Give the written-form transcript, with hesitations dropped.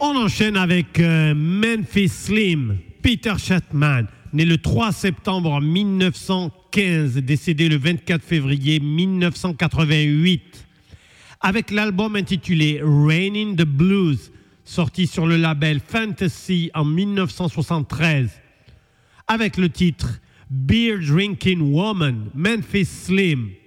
On enchaîne avec Memphis Slim, Peter Chatman, né le 3 septembre 1915, décédé le 24 février 1988, avec l'album intitulé Rain in the Blues, sorti sur le label Fantasy en 1973, avec le titre Beer Drinking Woman, Memphis Slim.